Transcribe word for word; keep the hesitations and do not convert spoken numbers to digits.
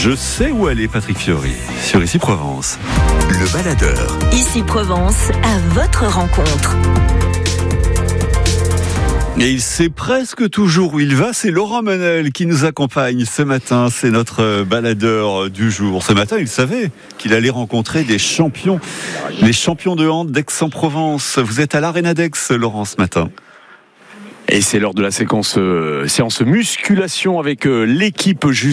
Je sais où aller, Patrick Fiori, sur Ici Provence. Le baladeur. Ici Provence, à votre rencontre. Et il sait presque toujours où il va, c'est Laurent Menel qui nous accompagne ce matin, c'est notre baladeur du jour. Ce matin, il savait qu'il allait rencontrer des champions, les champions de hand d'Aix-en-Provence. Vous êtes à l'Arena d'Aix, Laurent, ce matin. Et c'est l'heure de la séquence euh, séance musculation avec euh, l'équipe juste